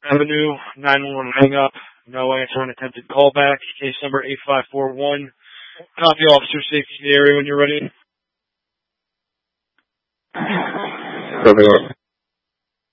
Avenue, 911 hang up, no answer on attempted callback, case number 8541. Copy, officer, safety to the area when you're ready. Copy.